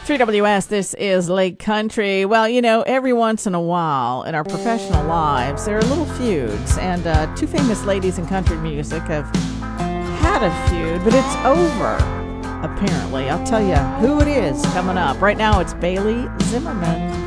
3WS, this is Lake Country. Well, you know, every once in a while in our professional lives, there are little feuds, and two famous ladies in country music have had a feud, but it's over, apparently. I'll tell you who it is coming up. Right now, it's Bailey Zimmerman.